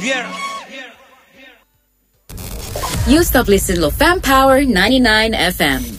You stop listening to Fam Power 99 FM.